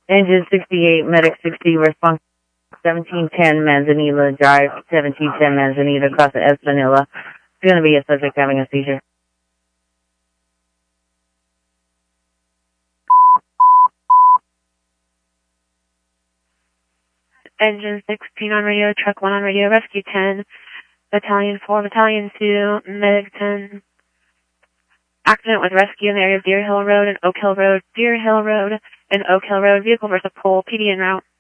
Engine 68, medic 60, response 1710 Manzanilla Drive, 1710 Manzanilla, across the Espanola. It's going to be a subject having a seizure. Engine 16 on radio, truck 1 on radio, rescue 10, battalion 4, battalion 2, medic 10. Accident with rescue in the area of Deer Hill Road and Oak Hill Road. Deer Hill Road and Oak Hill Road. Vehicle versus pole. PD en route.